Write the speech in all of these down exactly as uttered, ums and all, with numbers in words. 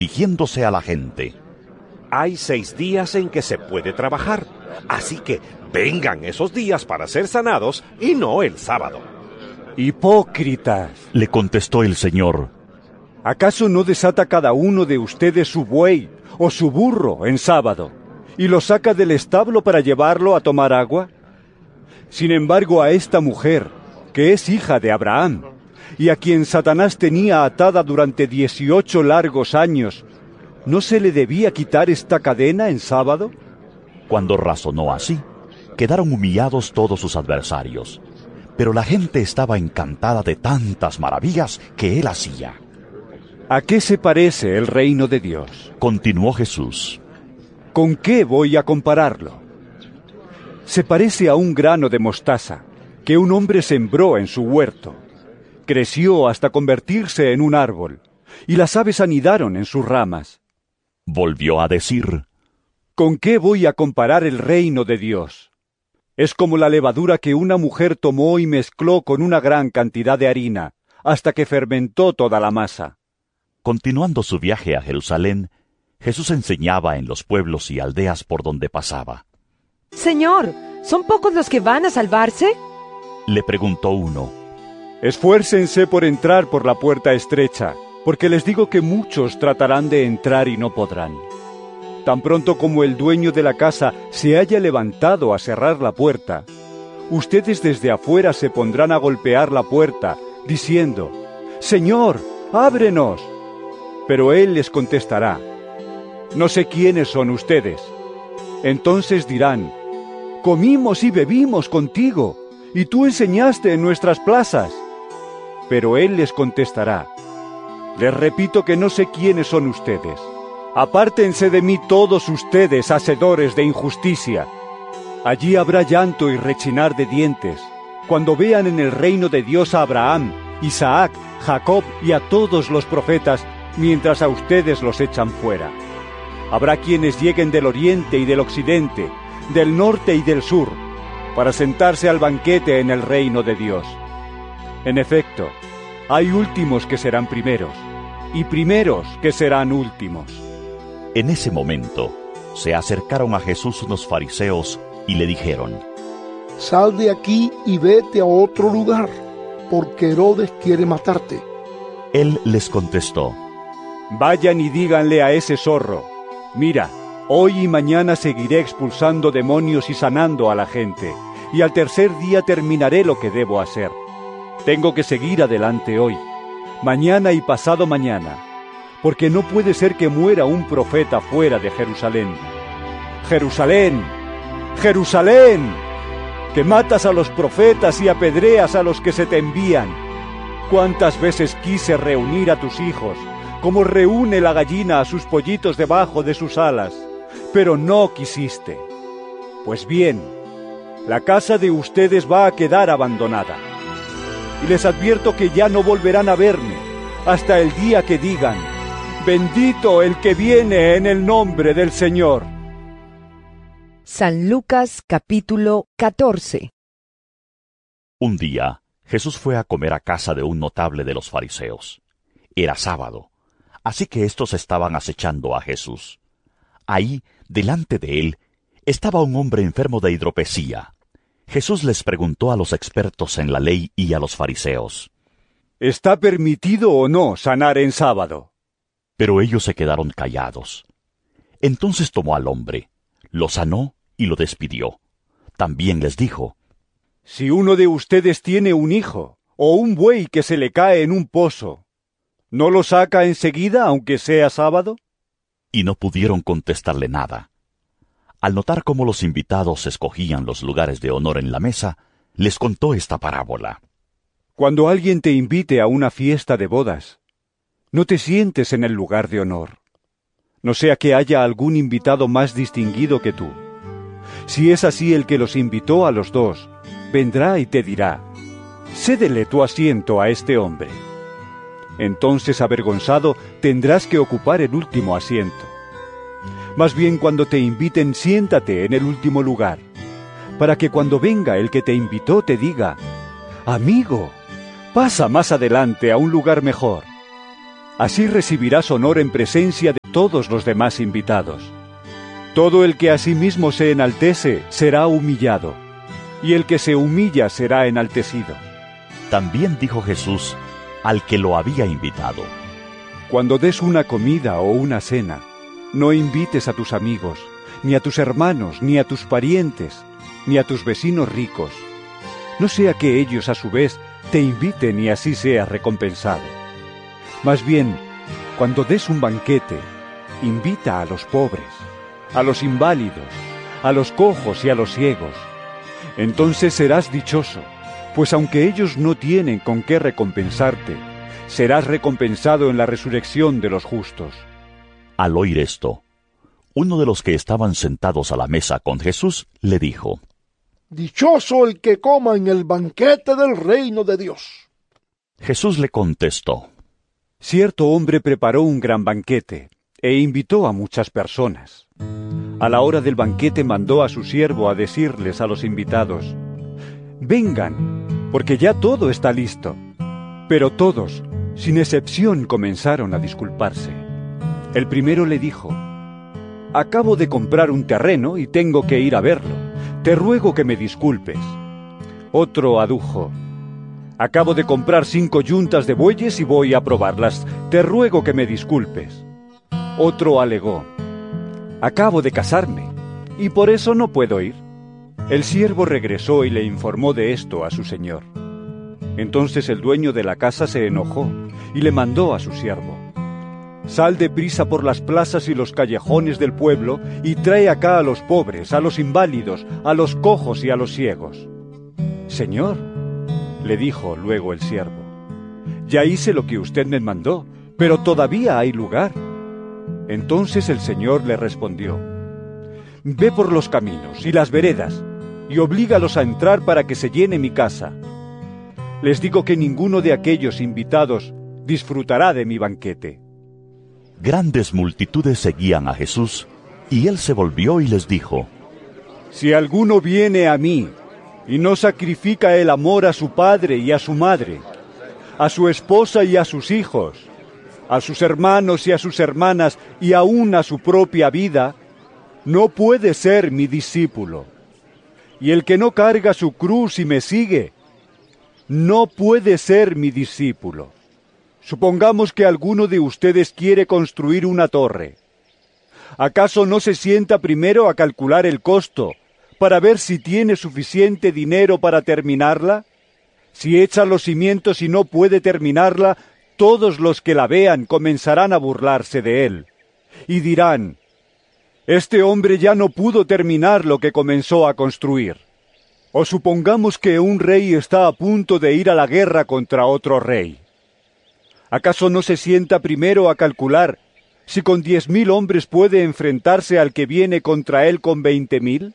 dirigiéndose a la gente: Hay seis días en que se puede trabajar, así que vengan esos días para ser sanados y no el sábado. Hipócritas, le contestó el Señor. ¿Acaso no desata cada uno de ustedes su buey o su burro en sábado y lo saca del establo para llevarlo a tomar agua? Sin embargo, a esta mujer, que es hija de Abraham, y a quien Satanás tenía atada durante dieciocho largos años, ¿no se le debía quitar esta cadena en sábado? Cuando razonó así, quedaron humillados todos sus adversarios. Pero la gente estaba encantada de tantas maravillas que él hacía. ¿A qué se parece el reino de Dios?, continuó Jesús. ¿Con qué voy a compararlo? Se parece a un grano de mostaza que un hombre sembró en su huerto. Creció hasta convertirse en un árbol, y las aves anidaron en sus ramas. Volvió a decir: ¿Con qué voy a comparar el reino de Dios? Es como la levadura que una mujer tomó y mezcló con una gran cantidad de harina, hasta que fermentó toda la masa. Continuando su viaje a Jerusalén, Jesús enseñaba en los pueblos y aldeas por donde pasaba. Señor, ¿son pocos los que van a salvarse?, le preguntó uno. Esfuércense por entrar por la puerta estrecha, porque les digo que muchos tratarán de entrar y no podrán. Tan pronto como el dueño de la casa se haya levantado a cerrar la puerta, ustedes desde afuera se pondrán a golpear la puerta, diciendo: «Señor, ábrenos». Pero él les contestará: «No sé quiénes son ustedes». Entonces dirán: «Comimos y bebimos contigo, y tú enseñaste en nuestras plazas». Pero él les contestará: «Les repito que no sé quiénes son ustedes. Apártense de mí todos ustedes, hacedores de injusticia». Allí habrá llanto y rechinar de dientes, cuando vean en el reino de Dios a Abraham, Isaac, Jacob y a todos los profetas, mientras a ustedes los echan fuera. Habrá quienes lleguen del oriente y del occidente, del norte y del sur, para sentarse al banquete en el reino de Dios. En efecto, hay últimos que serán primeros, y primeros que serán últimos. En ese momento, se acercaron a Jesús unos fariseos y le dijeron: «Sal de aquí y vete a otro lugar, porque Herodes quiere matarte». Él les contestó: «Vayan y díganle a ese zorro: mira, hoy y mañana seguiré expulsando demonios y sanando a la gente, y al tercer día terminaré lo que debo hacer. Tengo que seguir adelante hoy, mañana y pasado mañana, porque no puede ser que muera un profeta fuera de Jerusalén. Jerusalén, Jerusalén, que matas a los profetas y apedreas a los que se te envían. ¿Cuántas veces quise reunir a tus hijos, como reúne la gallina a sus pollitos debajo de sus alas, pero no quisiste? Pues bien, la casa de ustedes va a quedar abandonada. Y les advierto que ya no volverán a verme, hasta el día que digan: bendito el que viene en el nombre del Señor». San Lucas capítulo catorce. Un día, Jesús fue a comer a casa de un notable de los fariseos. Era sábado, así que éstos estaban acechando a Jesús. Ahí, delante de él, estaba un hombre enfermo de hidropesía. Jesús les preguntó a los expertos en la ley y a los fariseos: ¿está permitido o no sanar en sábado? Pero ellos se quedaron callados. Entonces tomó al hombre, lo sanó y lo despidió. También les dijo: si uno de ustedes tiene un hijo o un buey que se le cae en un pozo, ¿no lo saca enseguida aunque sea sábado? Y no pudieron contestarle nada. Al notar cómo los invitados escogían los lugares de honor en la mesa, les contó esta parábola. Cuando alguien te invite a una fiesta de bodas, no te sientes en el lugar de honor, no sea que haya algún invitado más distinguido que tú. Si es así, el que los invitó a los dos vendrá y te dirá: cédele tu asiento a este hombre. Entonces, avergonzado, tendrás que ocupar el último asiento. Más bien, cuando te inviten, siéntate en el último lugar, para que cuando venga el que te invitó te diga: amigo, pasa más adelante a un lugar mejor. Así recibirás honor en presencia de todos los demás invitados. Todo el que a sí mismo se enaltece será humillado, y el que se humilla será enaltecido. También dijo Jesús al que lo había invitado: Cuando des una comida o una cena, no invites a tus amigos, ni a tus hermanos, ni a tus parientes, ni a tus vecinos ricos. No sea que ellos a su vez te inviten y así seas recompensado. Más bien, cuando des un banquete, invita a los pobres, a los inválidos, a los cojos y a los ciegos. Entonces serás dichoso, pues aunque ellos no tienen con qué recompensarte, serás recompensado en la resurrección de los justos. Al oír esto, uno de los que estaban sentados a la mesa con Jesús le dijo: Dichoso el que coma en el banquete del reino de Dios. Jesús le contestó: Cierto hombre preparó un gran banquete e invitó a muchas personas. A la hora del banquete mandó a su siervo a decirles a los invitados: Vengan, porque ya todo está listo. Pero todos, sin excepción, comenzaron a disculparse. El primero le dijo: Acabo de comprar un terreno y tengo que ir a verlo. Te ruego que me disculpes. Otro adujo: Acabo de comprar cinco yuntas de bueyes y voy a probarlas. Te ruego que me disculpes. Otro alegó: Acabo de casarme y por eso no puedo ir. El siervo regresó y le informó de esto a su señor. Entonces el dueño de la casa se enojó y le mandó a su siervo: Sal deprisa por las plazas y los callejones del pueblo y trae acá a los pobres, a los inválidos, a los cojos y a los ciegos. Señor, le dijo luego el siervo, ya hice lo que usted me mandó, pero todavía hay lugar. Entonces el Señor le respondió: Ve por los caminos y las veredas y oblígalos a entrar para que se llene mi casa. Les digo que ninguno de aquellos invitados disfrutará de mi banquete. Grandes multitudes seguían a Jesús, y él se volvió y les dijo: Si alguno viene a mí y no sacrifica el amor a su padre y a su madre, a su esposa y a sus hijos, a sus hermanos y a sus hermanas, y aún a su propia vida, no puede ser mi discípulo. Y el que no carga su cruz y me sigue, no puede ser mi discípulo. Supongamos que alguno de ustedes quiere construir una torre. ¿Acaso no se sienta primero a calcular el costo para ver si tiene suficiente dinero para terminarla? Si echa los cimientos y no puede terminarla, todos los que la vean comenzarán a burlarse de él y dirán: Este hombre ya no pudo terminar lo que comenzó a construir. O supongamos que un rey está a punto de ir a la guerra contra otro rey. ¿Acaso no se sienta primero a calcular si con diez mil hombres puede enfrentarse al que viene contra él con veinte mil?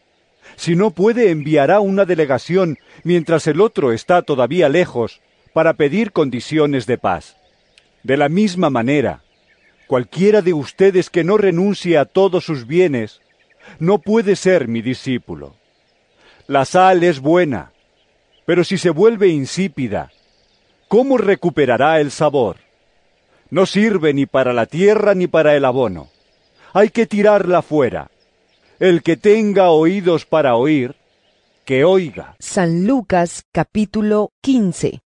Si no puede, enviará una delegación mientras el otro está todavía lejos para pedir condiciones de paz. De la misma manera, cualquiera de ustedes que no renuncie a todos sus bienes no puede ser mi discípulo. La sal es buena, pero si se vuelve insípida, ¿cómo recuperará el sabor? No sirve ni para la tierra ni para el abono. Hay que tirarla fuera. El que tenga oídos para oír, que oiga. San Lucas capítulo quince.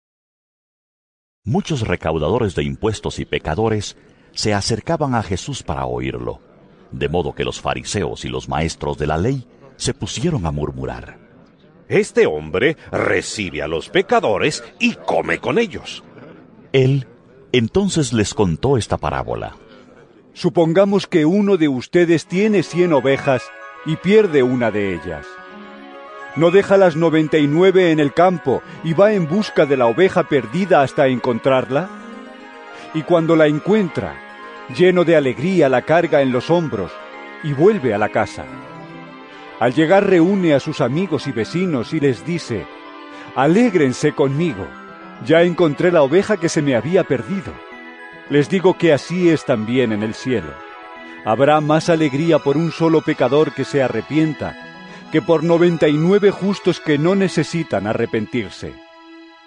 Muchos recaudadores de impuestos y pecadores se acercaban a Jesús para oírlo, de modo que los fariseos y los maestros de la ley se pusieron a murmurar: Este hombre recibe a los pecadores y come con ellos. Él entonces les contó esta parábola. Supongamos que uno de ustedes tiene cien ovejas y pierde una de ellas. ¿No deja las noventa y nueve en el campo y va en busca de la oveja perdida hasta encontrarla? Y cuando la encuentra, lleno de alegría la carga en los hombros y vuelve a la casa. Al llegar reúne a sus amigos y vecinos y les dice: Alégrense conmigo, ya encontré la oveja que se me había perdido. Les digo que así es también en el cielo. Habrá más alegría por un solo pecador que se arrepienta que por noventa y nueve justos que no necesitan arrepentirse.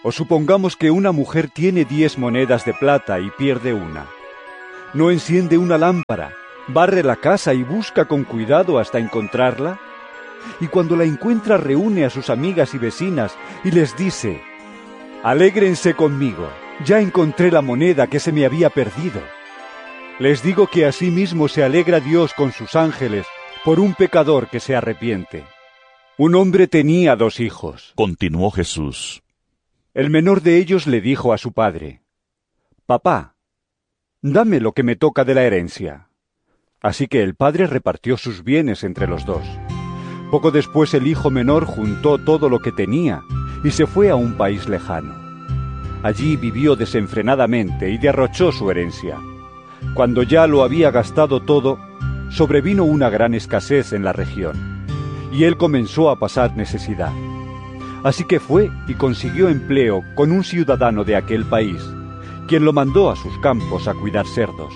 O supongamos que una mujer tiene diez monedas de plata y pierde una. ¿No enciende una lámpara, barre la casa y busca con cuidado hasta encontrarla? Y cuando la encuentra reúne a sus amigas y vecinas y les dice: «Alégrense conmigo, ya encontré la moneda que se me había perdido». Les digo que asimismo se alegra Dios con sus ángeles por un pecador que se arrepiente. Un hombre tenía dos hijos. Continuó Jesús. El menor de ellos le dijo a su padre: «Papá, dame lo que me toca de la herencia». Así que el padre repartió sus bienes entre los dos. Poco después el hijo menor juntó todo lo que tenía y se fue a un país lejano. Allí vivió desenfrenadamente y derrochó su herencia. Cuando ya lo había gastado todo, sobrevino una gran escasez en la región, y él comenzó a pasar necesidad. Así que fue y consiguió empleo con un ciudadano de aquel país, quien lo mandó a sus campos a cuidar cerdos.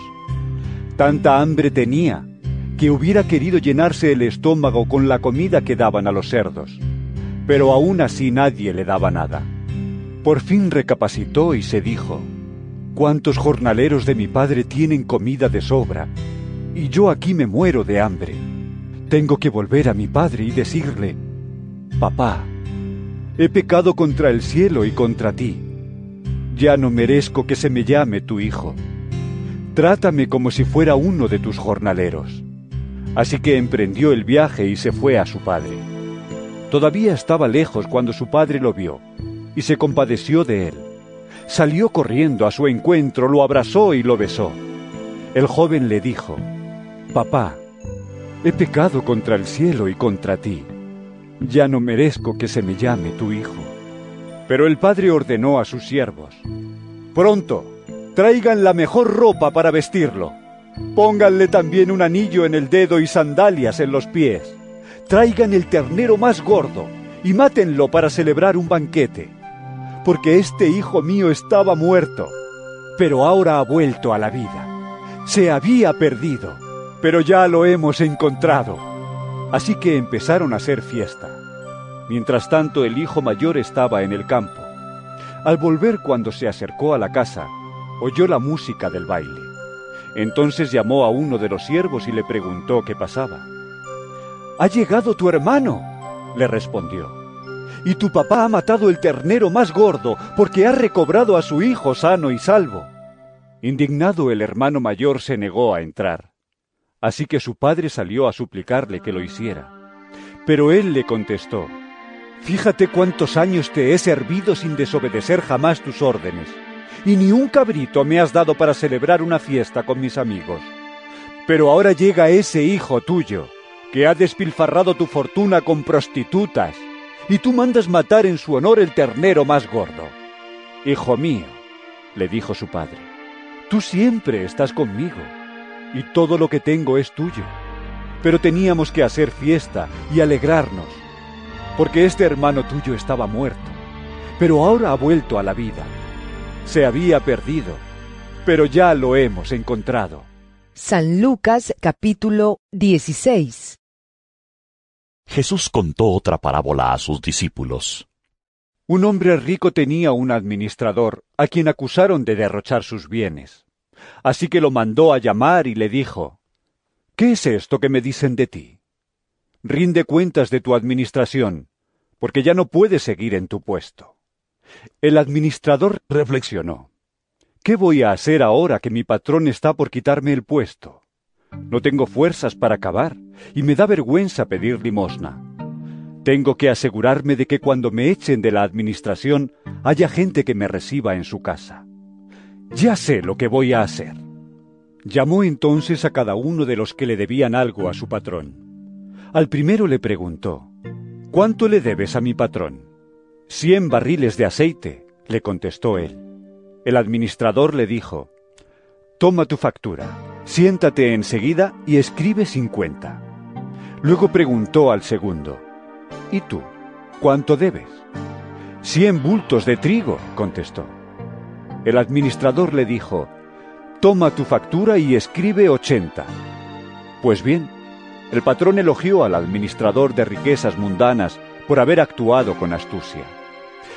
Tanta hambre tenía que hubiera querido llenarse el estómago con la comida que daban a los cerdos, pero aún así nadie le daba nada. Por fin recapacitó y se dijo: «¿Cuántos jornaleros de mi padre tienen comida de sobra? Y yo aquí me muero de hambre. Tengo que volver a mi padre y decirle: Papá, he pecado contra el cielo y contra ti. Ya no merezco que se me llame tu hijo. Trátame como si fuera uno de tus jornaleros». Así que emprendió el viaje y se fue a su padre. Todavía estaba lejos cuando su padre lo vio, y se compadeció de él. Salió corriendo a su encuentro, lo abrazó y lo besó. El joven le dijo: «Papá, he pecado contra el cielo y contra ti. Ya no merezco que se me llame tu hijo». Pero el padre ordenó a sus siervos: «Pronto, traigan la mejor ropa para vestirlo. Pónganle también un anillo en el dedo y sandalias en los pies. Traigan el ternero más gordo y mátenlo para celebrar un banquete. Porque este hijo mío estaba muerto, pero ahora ha vuelto a la vida. Se había perdido, pero ya lo hemos encontrado». Así que empezaron a hacer fiesta. Mientras tanto, el hijo mayor estaba en el campo. Al volver, cuando se acercó a la casa, oyó la música del baile. Entonces llamó a uno de los siervos y le preguntó qué pasaba. «¿Ha llegado tu hermano?», le respondió. «Y tu papá ha matado el ternero más gordo porque ha recobrado a su hijo sano y salvo». Indignado, el hermano mayor se negó a entrar. Así que su padre salió a suplicarle que lo hiciera. Pero él le contestó: «Fíjate cuántos años te he servido sin desobedecer jamás tus órdenes, y ni un cabrito me has dado para celebrar una fiesta con mis amigos. Pero ahora llega ese hijo tuyo, que ha despilfarrado tu fortuna con prostitutas, y tú mandas matar en su honor el ternero más gordo». «Hijo mío», le dijo su padre, «tú siempre estás conmigo, y todo lo que tengo es tuyo. Pero teníamos que hacer fiesta y alegrarnos, porque este hermano tuyo estaba muerto, pero ahora ha vuelto a la vida. Se había perdido, pero ya lo hemos encontrado». San Lucas capítulo dieciséis. Jesús contó otra parábola a sus discípulos. Un hombre rico tenía un administrador, a quien acusaron de derrochar sus bienes. Así que lo mandó a llamar y le dijo: «¿Qué es esto que me dicen de ti? Rinde cuentas de tu administración, porque ya no puedes seguir en tu puesto». El administrador reflexionó: «¿Qué voy a hacer ahora que mi patrón está por quitarme el puesto? No tengo fuerzas para acabar, y me da vergüenza pedir limosna. Tengo que asegurarme de que cuando me echen de la administración haya gente que me reciba en su casa. Ya sé lo que voy a hacer». Llamó entonces a cada uno de los que le debían algo a su patrón. Al primero le preguntó: «¿Cuánto le debes a mi patrón?». «Cien barriles de aceite», le contestó él. El administrador le dijo: «Toma tu factura, siéntate enseguida y escribe cincuenta». Luego preguntó al segundo: «¿Y tú, cuánto debes?». «Cien bultos de trigo», contestó. El administrador le dijo: «Toma tu factura y escribe ochenta». Pues bien, el patrón elogió al administrador de riquezas mundanas por haber actuado con astucia.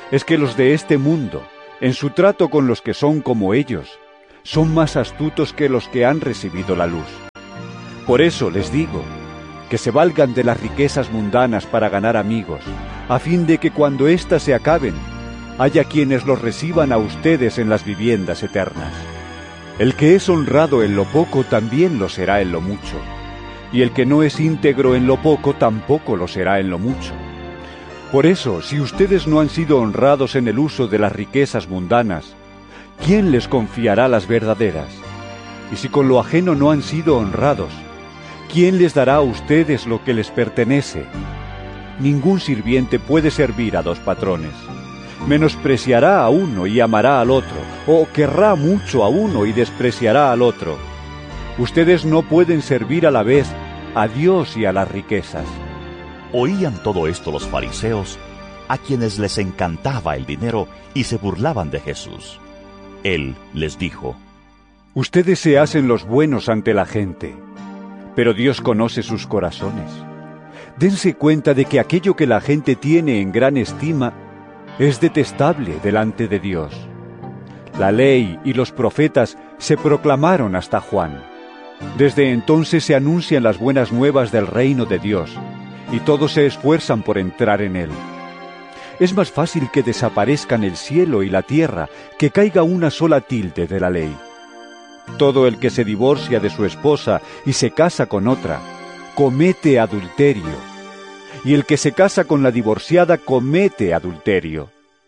es que los de este mundo, en su trato con los que son como ellos, son más astutos que los que han recibido la luz. Por eso les digo, que se valgan de las riquezas mundanas para ganar amigos, a fin de que cuando éstas se acaben, haya quienes los reciban a ustedes en las viviendas eternas. El que es honrado en lo poco también lo será en lo mucho, y el que no es íntegro en lo poco tampoco lo será en lo mucho. Por eso, si ustedes no han sido honrados en el uso de las riquezas mundanas, ¿quién les confiará las verdaderas? Y si con lo ajeno no han sido honrados, ¿quién les dará a ustedes lo que les pertenece? Ningún sirviente puede servir a dos patrones. Menospreciará a uno y amará al otro, o querrá mucho a uno y despreciará al otro. Ustedes no pueden servir a la vez a Dios y a las riquezas. Oían todo esto los fariseos, a quienes les encantaba el dinero y se burlaban de Jesús. Él les dijo: Ustedes se hacen los buenos ante la gente, pero Dios conoce sus corazones. Dense cuenta de que aquello que la gente tiene en gran estima es detestable delante de Dios. La ley y los profetas se proclamaron hasta Juan. Desde entonces se anuncian las buenas nuevas del reino de Dios, y todos se esfuerzan por entrar en él. Es más fácil que desaparezcan el cielo y la tierra que caiga una sola tilde de la ley. Todo el que se divorcia de su esposa y se casa con otra, comete adulterio. Y el que se casa con la divorciada comete adulterio.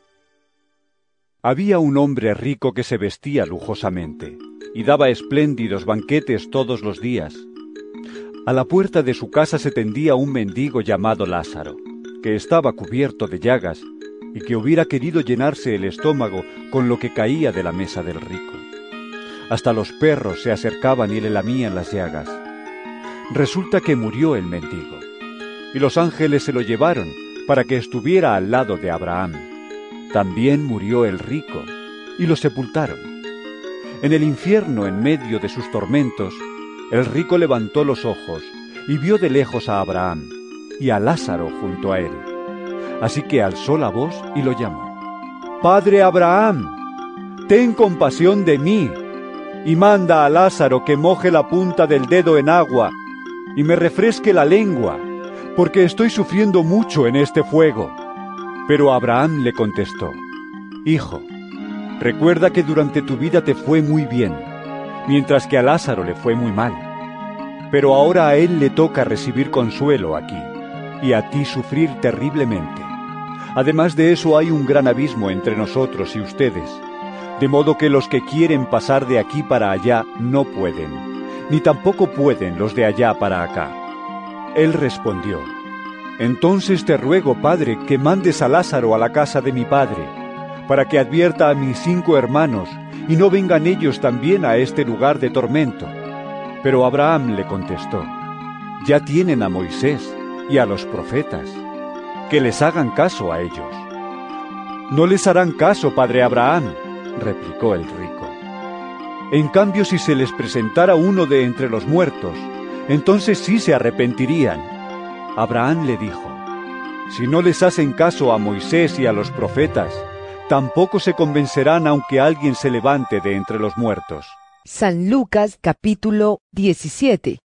Había un hombre rico que se vestía lujosamente y daba espléndidos banquetes todos los días. A la puerta de su casa se tendía un mendigo llamado Lázaro, que estaba cubierto de llagas y que hubiera querido llenarse el estómago con lo que caía de la mesa del rico. Hasta los perros se acercaban y le lamían las llagas. Resulta que murió el mendigo, y los ángeles se lo llevaron para que estuviera al lado de Abraham. También murió el rico, y lo sepultaron. En el infierno, en medio de sus tormentos, el rico levantó los ojos y vio de lejos a Abraham y a Lázaro junto a él. Así que alzó la voz y lo llamó: «Padre Abraham, ten compasión de mí, y manda a Lázaro que moje la punta del dedo en agua y me refresque la lengua, porque estoy sufriendo mucho en este fuego». Pero Abraham le contestó: «Hijo, recuerda que durante tu vida te fue muy bien, mientras que a Lázaro le fue muy mal. Pero ahora a él le toca recibir consuelo aquí, y a ti sufrir terriblemente. Además de eso hay un gran abismo entre nosotros y ustedes, de modo que los que quieren pasar de aquí para allá no pueden, ni tampoco pueden los de allá para acá». Él respondió: «Entonces te ruego, Padre, que mandes a Lázaro a la casa de mi padre, para que advierta a mis cinco hermanos, y no vengan ellos también a este lugar de tormento». Pero Abraham le contestó: «Ya tienen a Moisés y a los profetas, que les hagan caso a ellos». «No les harán caso, padre Abraham», replicó el rico. «En cambio, si se les presentara uno de entre los muertos, entonces sí se arrepentirían». Abraham le dijo: «Si no les hacen caso a Moisés y a los profetas, tampoco se convencerán aunque alguien se levante de entre los muertos». San Lucas capítulo diecisiete.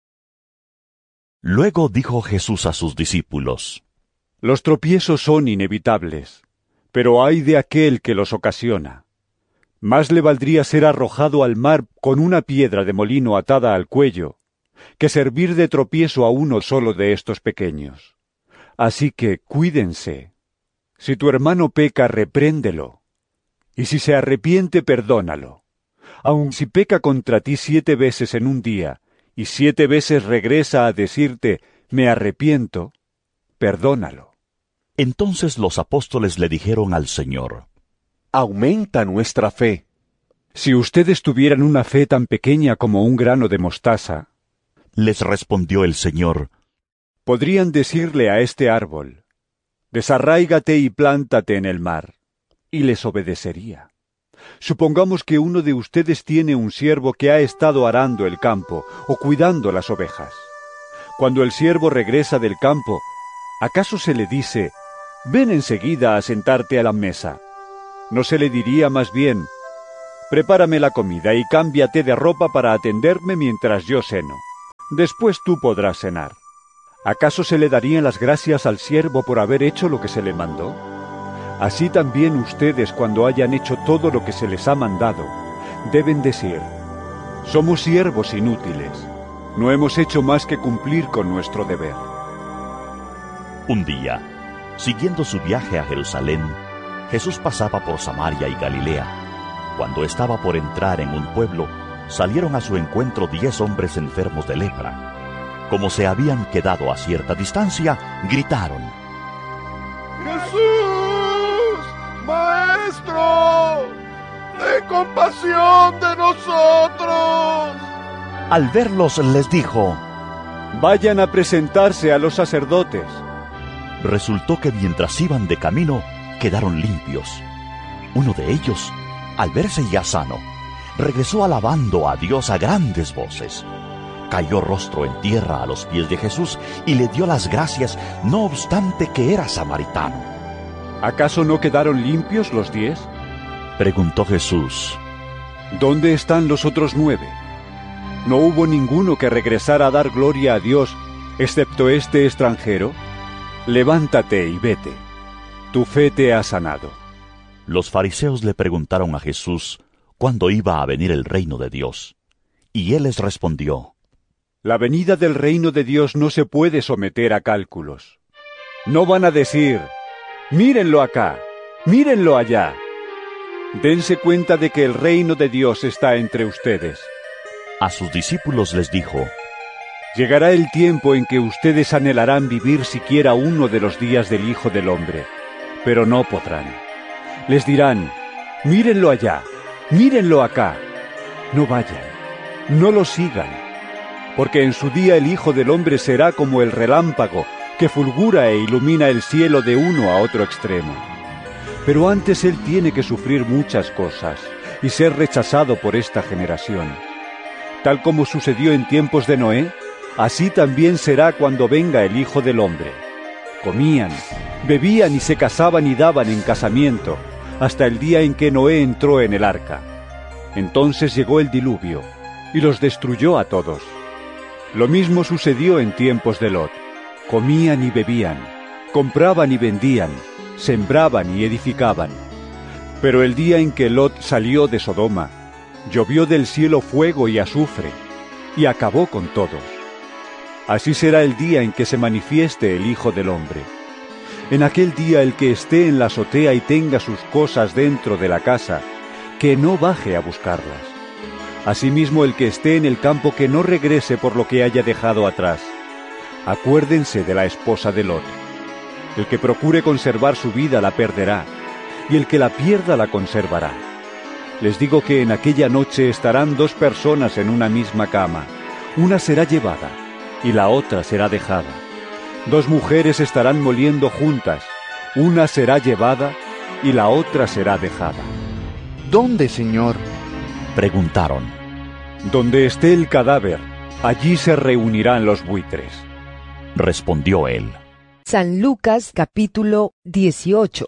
Luego dijo Jesús a sus discípulos: «Los tropiezos son inevitables, pero ay de aquel que los ocasiona. Más le valdría ser arrojado al mar con una piedra de molino atada al cuello, que servir de tropiezo a uno solo de estos pequeños. Así que cuídense. Si tu hermano peca, repréndelo, y si se arrepiente, perdónalo. Aun si peca contra ti siete veces en un día, y siete veces regresa a decirte, me arrepiento, perdónalo». Entonces los apóstoles le dijeron al Señor: «Aumenta nuestra fe». «Si ustedes tuvieran una fe tan pequeña como un grano de mostaza», les respondió el Señor, «podrían decirle a este árbol, desarráigate y plántate en el mar, y les obedecería. Supongamos que uno de ustedes tiene un siervo que ha estado arando el campo o cuidando las ovejas. Cuando el siervo regresa del campo, ¿acaso se le dice, ven enseguida a sentarte a la mesa. ¿No se le diría más bien, prepárame la comida y cámbiate de ropa para atenderme mientras yo ceno? Después tú podrás cenar. ¿Acaso se le darían las gracias al siervo por haber hecho lo que se le mandó? Así también ustedes, cuando hayan hecho todo lo que se les ha mandado, deben decir, somos siervos inútiles, no hemos hecho más que cumplir con nuestro deber. Un día, siguiendo su viaje a Jerusalén, Jesús pasaba por Samaria y Galilea. Cuando estaba por entrar en un pueblo, salieron a su encuentro diez hombres enfermos de lepra. Como se habían quedado a cierta distancia, gritaron, ¡Jesús, Maestro, ten compasión de nosotros! Al verlos les dijo, vayan a presentarse a los sacerdotes. Resultó que mientras iban de camino, quedaron limpios. Uno de ellos, al verse ya sano, regresó alabando a Dios a grandes voces. Cayó rostro en tierra a los pies de Jesús y le dio las gracias, no obstante que era samaritano. ¿Acaso no quedaron limpios los diez? Preguntó Jesús. ¿Dónde están los otros nueve? ¿No hubo ninguno que regresara a dar gloria a Dios, excepto este extranjero? Levántate y vete. Tu fe te ha sanado. Los fariseos le preguntaron a Jesús cuándo iba a venir el reino de Dios. Y él les respondió, la venida del reino de Dios no se puede someter a cálculos. No van a decir, mírenlo acá, mírenlo allá. Dense cuenta de que el reino de Dios está entre ustedes. A sus discípulos les dijo, llegará el tiempo en que ustedes anhelarán vivir siquiera uno de los días del Hijo del Hombre, pero no podrán. Les dirán, mírenlo allá, mírenlo acá. No vayan, no lo sigan. Porque en su día el Hijo del Hombre será como el relámpago que fulgura e ilumina el cielo de uno a otro extremo. Pero antes él tiene que sufrir muchas cosas y ser rechazado por esta generación. Tal como sucedió en tiempos de Noé, así también será cuando venga el Hijo del Hombre. Comían, bebían y se casaban y daban en casamiento, hasta el día en que Noé entró en el arca. Entonces llegó el diluvio y los destruyó a todos. Lo mismo sucedió en tiempos de Lot. Comían y bebían, compraban y vendían, sembraban y edificaban. Pero el día en que Lot salió de Sodoma, llovió del cielo fuego y azufre, y acabó con todos. Así será el día en que se manifieste el Hijo del Hombre. En aquel día el que esté en la azotea y tenga sus cosas dentro de la casa, que no baje a buscarlas. Asimismo el que esté en el campo que no regrese por lo que haya dejado atrás. Acuérdense de la esposa de Lot. El que procure conservar su vida la perderá, y el que la pierda la conservará. Les digo que en aquella noche estarán dos personas en una misma cama. Una será llevada, y la otra será dejada. Dos mujeres estarán moliendo juntas. Una será llevada, y la otra será dejada. ¿Dónde, Señor? Preguntaron. Donde esté el cadáver, allí se reunirán los buitres. Respondió él. San Lucas capítulo dieciocho.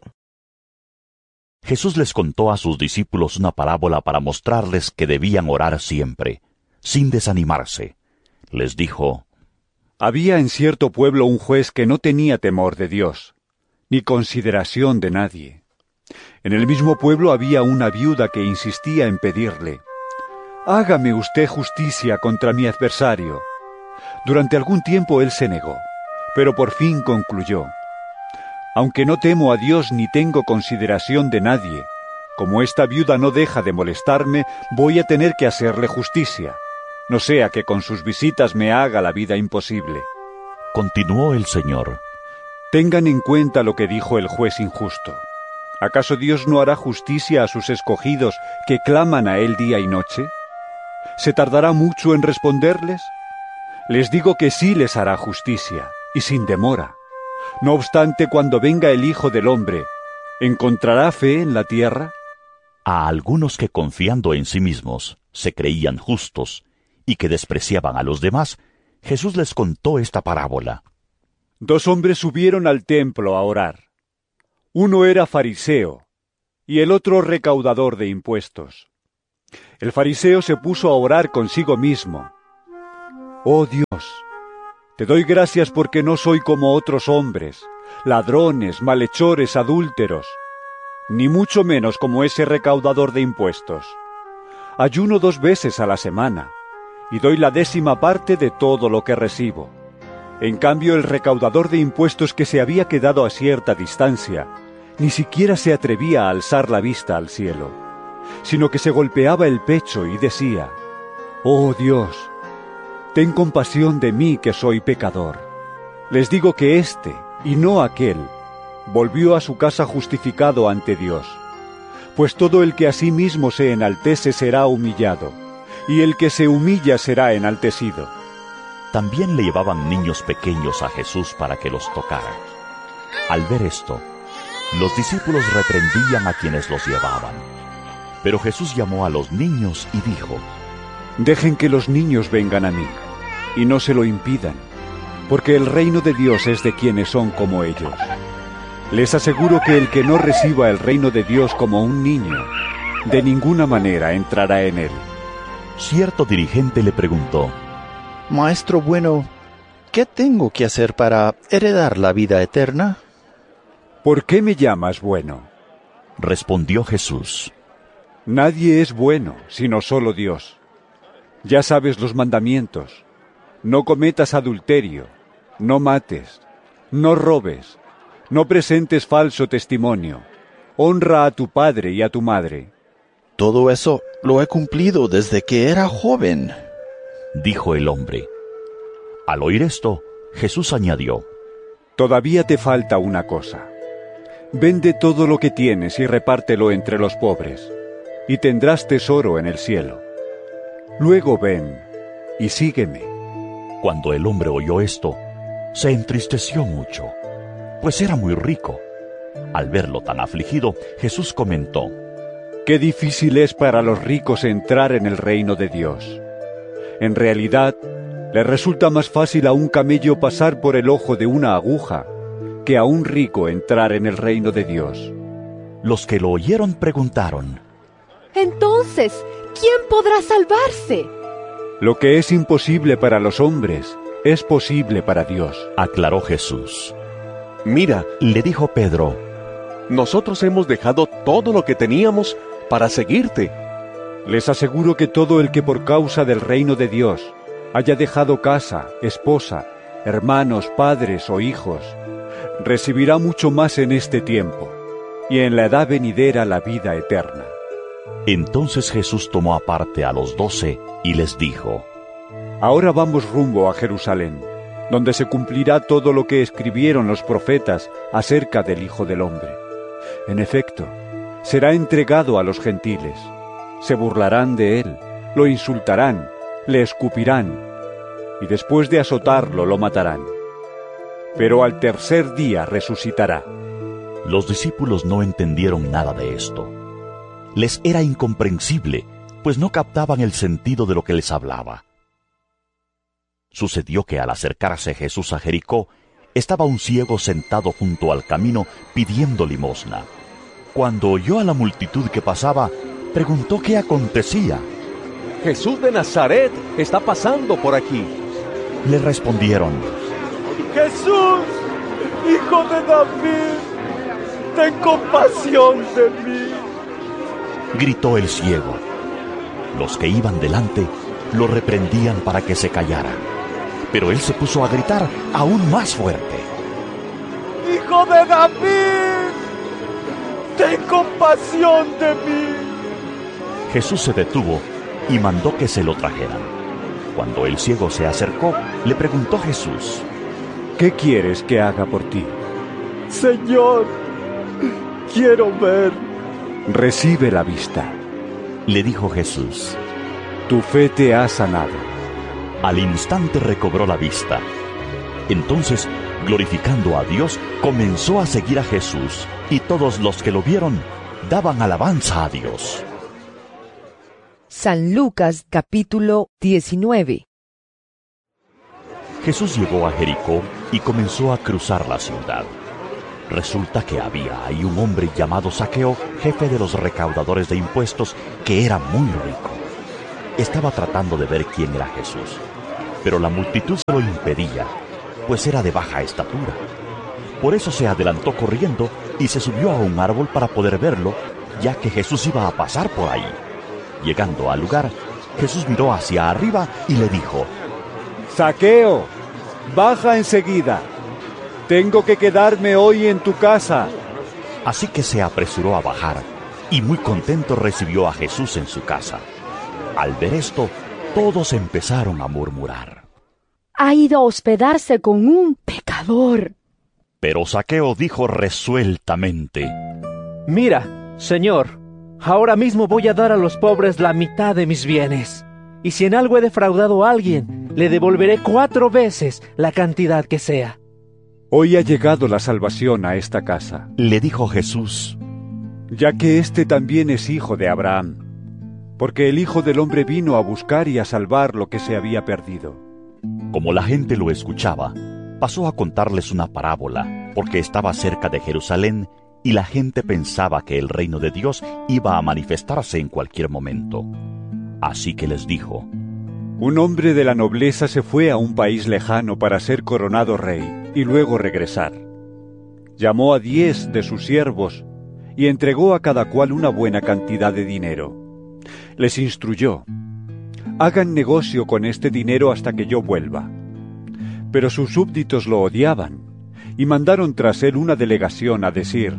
Jesús les contó a sus discípulos una parábola para mostrarles que debían orar siempre, sin desanimarse. Les dijo, había en cierto pueblo un juez que no tenía temor de Dios, ni consideración de nadie. En el mismo pueblo había una viuda que insistía en pedirle, hágame usted justicia contra mi adversario. Durante algún tiempo él se negó, pero por fin concluyó, aunque no temo a Dios ni tengo consideración de nadie, como esta viuda no deja de molestarme, voy a tener que hacerle justicia, no sea que con sus visitas me haga la vida imposible. Continuó el Señor. Tengan en cuenta lo que dijo el juez injusto. ¿Acaso Dios no hará justicia a sus escogidos que claman a Él día y noche? ¿Se tardará mucho en responderles? Les digo que sí les hará justicia, y sin demora. No obstante, cuando venga el Hijo del Hombre, ¿encontrará fe en la tierra? A algunos que confiando en sí mismos se creían justos y que despreciaban a los demás, Jesús les contó esta parábola. Dos hombres subieron al templo a orar. Uno era fariseo y el otro recaudador de impuestos. El fariseo se puso a orar consigo mismo. «Oh Dios, te doy gracias porque no soy como otros hombres, ladrones, malhechores, adúlteros, ni mucho menos como ese recaudador de impuestos. Ayuno dos veces a la semana y doy la décima parte de todo lo que recibo». En cambio, el recaudador de impuestos, que se había quedado a cierta distancia, ni siquiera se atrevía a alzar la vista al cielo, sino que se golpeaba el pecho y decía: «Oh Dios, ten compasión de mí que soy pecador». Les digo que éste, y no aquel, volvió a su casa justificado ante Dios. Pues todo el que a sí mismo se enaltece será humillado, y el que se humilla será enaltecido. También le llevaban niños pequeños a Jesús para que los tocara. Al ver esto, los discípulos reprendían a quienes los llevaban. Pero Jesús llamó a los niños y dijo: «Dejen que los niños vengan a mí, y no se lo impidan, porque el reino de Dios es de quienes son como ellos. Les aseguro que el que no reciba el reino de Dios como un niño, de ninguna manera entrará en él». Cierto dirigente le preguntó: Maestro bueno, ¿qué tengo que hacer para heredar la vida eterna? «¿Por qué me llamas bueno?», respondió Jesús. «Nadie es bueno, sino solo Dios. Ya sabes los mandamientos: no cometas adulterio, no mates, no robes, no presentes falso testimonio, honra a tu padre y a tu madre». Todo eso lo he cumplido desde que era joven, dijo el hombre. Al oír esto, Jesús añadió: «Todavía te falta una cosa. Vende todo lo que tienes y repártelo entre los pobres, y tendrás tesoro en el cielo. Luego ven y sígueme». Cuando el hombre oyó esto, se entristeció mucho, pues era muy rico. Al verlo tan afligido, Jesús comentó: «Qué difícil es para los ricos entrar en el reino de Dios. En realidad, le resulta más fácil a un camello pasar por el ojo de una aguja que a un rico entrar en el reino de Dios». Los que lo oyeron preguntaron: Entonces, ¿quién podrá salvarse? «Lo que es imposible para los hombres es posible para Dios», aclaró Jesús. Mira, Le dijo Pedro: nosotros hemos dejado todo lo que teníamos para seguirte. «Les aseguro que todo el que por causa del reino de Dios haya dejado casa, esposa, hermanos, padres o hijos, recibirá mucho más en este tiempo, y en la edad venidera la vida eterna». Entonces Jesús tomó aparte a los doce y les dijo: «Ahora vamos rumbo a Jerusalén, donde se cumplirá todo lo que escribieron los profetas acerca del Hijo del Hombre. En efecto, será entregado a los gentiles. Se burlarán de él, lo insultarán, le escupirán, y después de azotarlo lo matarán. Pero al tercer día resucitará». Los discípulos no entendieron nada de esto. Les era incomprensible, pues no captaban el sentido de lo que les hablaba. Sucedió que al acercarse Jesús a Jericó, estaba un ciego sentado junto al camino pidiendo limosna. Cuando oyó a la multitud que pasaba, preguntó qué acontecía. Jesús de Nazaret está pasando por aquí. Le respondieron: Jesús, hijo de David, ten compasión de mí. Gritó el ciego. Los que iban delante lo reprendían para que se callara, pero él se puso a gritar aún más fuerte: Hijo de David, ten compasión de mí. Jesús se detuvo y mandó que se lo trajeran. Cuando el ciego se acercó, le preguntó Jesús: «¿Qué quieres que haga por ti?». Señor, quiero ver. «Recibe la vista», le dijo Jesús. «Tu fe te ha sanado». Al instante recobró la vista. Entonces, glorificando a Dios, comenzó a seguir a Jesús, y todos los que lo vieron daban alabanza a Dios. San Lucas capítulo diecinueve. Jesús llegó a Jericó y comenzó a cruzar la ciudad. Resulta que había ahí un hombre llamado Zaqueo, jefe de los recaudadores de impuestos, que era muy rico. Estaba tratando de ver quién era Jesús, pero la multitud se lo impedía, pues era de baja estatura. Por eso se adelantó corriendo y se subió a un árbol para poder verlo, ya que Jesús iba a pasar por ahí. Llegando al lugar, Jesús miró hacia arriba y le dijo: Zaqueo, baja enseguida. Tengo que quedarme hoy en tu casa. Así que se apresuró a bajar y muy contento recibió a Jesús en su casa. Al ver esto, todos empezaron a murmurar: Ha ido a hospedarse con un pecador. Pero Zaqueo dijo resueltamente: Mira, Señor, ahora mismo voy a dar a los pobres la mitad de mis bienes. Y si en algo he defraudado a alguien, le devolveré cuatro veces la cantidad que sea. Hoy ha llegado la salvación a esta casa, le dijo Jesús, ya que éste también es hijo de Abraham, porque el Hijo del Hombre vino a buscar y a salvar lo que se había perdido. Como la gente lo escuchaba, pasó a contarles una parábola, porque estaba cerca de Jerusalén y la gente pensaba que el reino de Dios iba a manifestarse en cualquier momento. Así que les dijo: Un hombre de la nobleza se fue a un país lejano para ser coronado rey y luego regresar. Llamó a diez de sus siervos y entregó a cada cual una buena cantidad de dinero. Les instruyó: hagan negocio con este dinero hasta que yo vuelva. Pero sus súbditos lo odiaban y mandaron tras él una delegación a decir: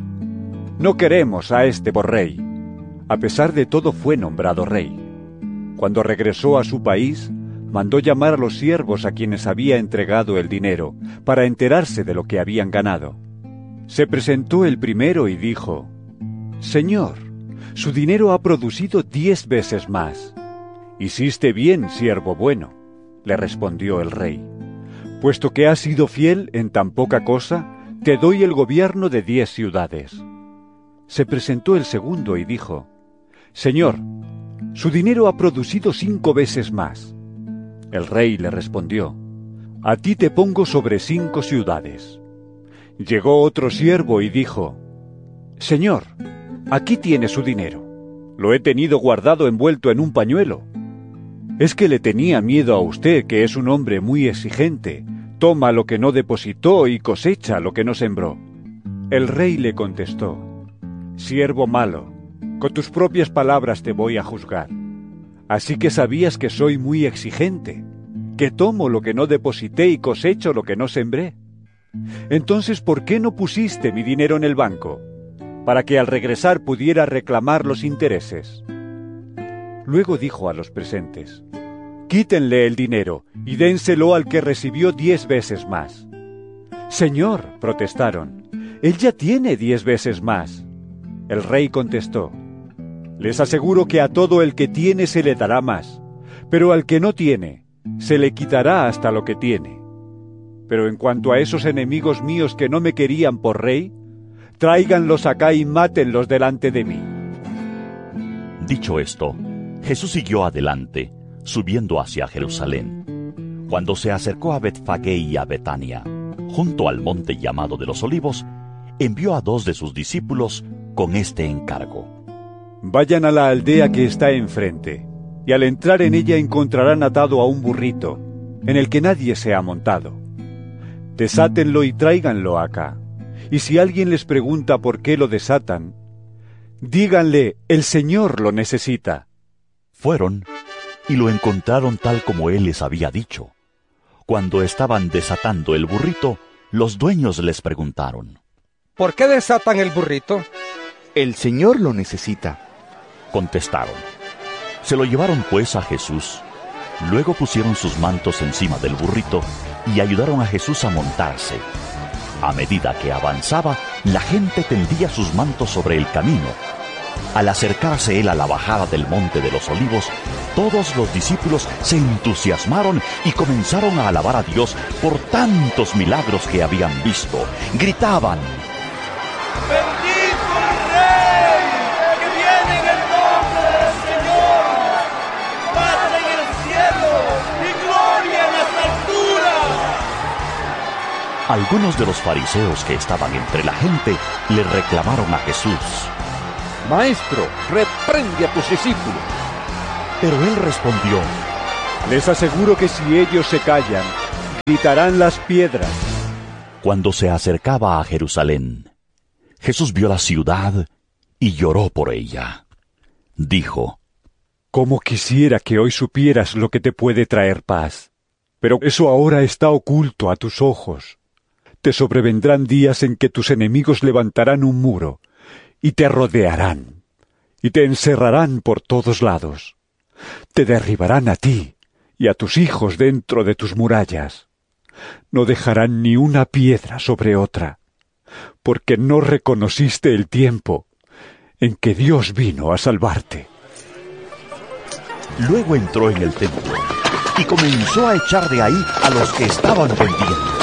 no queremos a este por rey. A pesar de todo fue nombrado rey. Cuando regresó a su país, mandó llamar a los siervos a quienes había entregado el dinero, para enterarse de lo que habían ganado. Se presentó el primero y dijo: Señor, su dinero ha producido diez veces más. Hiciste bien, siervo bueno, le respondió el rey. Puesto que has sido fiel en tan poca cosa, te doy el gobierno de diez ciudades. Se presentó el segundo y dijo: Señor, su dinero ha producido cinco veces más. El rey le respondió: a ti te pongo sobre cinco ciudades. Llegó otro siervo y dijo: Señor, aquí tiene su dinero. Lo he tenido guardado envuelto en un pañuelo. Es que le tenía miedo a usted, que es un hombre muy exigente. Toma lo que no depositó y cosecha lo que no sembró. El rey le contestó: Siervo malo, con tus propias palabras te voy a juzgar. Así que sabías que soy muy exigente, que tomo lo que no deposité y cosecho lo que no sembré. Entonces, ¿por qué no pusiste mi dinero en el banco? Para que al regresar pudiera reclamar los intereses. Luego dijo a los presentes: quítenle el dinero y dénselo al que recibió diez veces más. Señor, protestaron, él ya tiene diez veces más. El rey contestó: les aseguro que a todo el que tiene se le dará más, pero al que no tiene, se le quitará hasta lo que tiene. Pero en cuanto a esos enemigos míos que no me querían por rey, tráiganlos acá y mátenlos delante de mí. Dicho esto, Jesús siguió adelante, subiendo hacia Jerusalén. Cuando se acercó a Betfagé y a Betania, junto al monte llamado de los Olivos, envió a dos de sus discípulos con este encargo: vayan a la aldea que está enfrente, y al entrar en ella encontrarán atado a un burrito, en el que nadie se ha montado. Desátenlo y tráiganlo acá, y si alguien les pregunta por qué lo desatan, díganle: el Señor lo necesita. Fueron y lo encontraron tal como él les había dicho. Cuando estaban desatando el burrito, los dueños les preguntaron: ¿por qué desatan el burrito? El Señor lo necesita, contestaron. Se lo llevaron pues a Jesús. Luego pusieron sus mantos encima del burrito y ayudaron a Jesús a montarse. A medida que avanzaba, la gente tendía sus mantos sobre el camino. Al acercarse él a la bajada del monte de los Olivos, todos los discípulos se entusiasmaron y comenzaron a alabar a Dios por tantos milagros que habían visto. Gritaban: ¡Bendito el Rey que viene en el nombre del Señor! ¡Paz en el cielo y gloria en las alturas! Algunos de los fariseos que estaban entre la gente le reclamaron a Jesús. Maestro, reprende a tus discípulos. Pero él respondió: Les aseguro que si ellos se callan, gritarán las piedras. Cuando se acercaba a Jerusalén, Jesús vio la ciudad y lloró por ella. Dijo: Cómo quisiera que hoy supieras lo que te puede traer paz. Pero eso ahora está oculto a tus ojos. Te sobrevendrán días en que tus enemigos levantarán un muro, y te rodearán, y te encerrarán por todos lados. Te derribarán a ti y a tus hijos dentro de tus murallas. No dejarán ni una piedra sobre otra, porque no reconociste el tiempo en que Dios vino a salvarte. Luego entró en el templo y comenzó a echar de ahí a los que estaban vendiendo.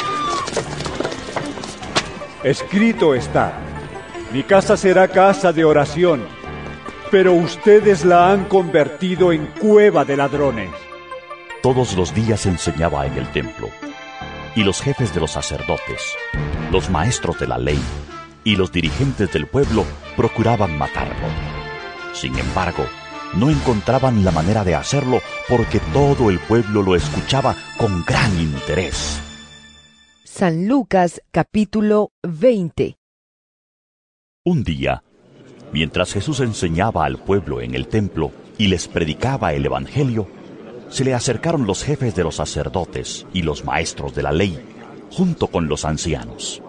Escrito está: mi casa será casa de oración, pero ustedes la han convertido en cueva de ladrones. Todos los días enseñaba en el templo, y los jefes de los sacerdotes, los maestros de la ley y los dirigentes del pueblo procuraban matarlo. Sin embargo, no encontraban la manera de hacerlo porque todo el pueblo lo escuchaba con gran interés. San Lucas capítulo veinte. Un día, mientras Jesús enseñaba al pueblo en el templo y les predicaba el Evangelio, se le acercaron los jefes de los sacerdotes y los maestros de la ley, junto con los ancianos.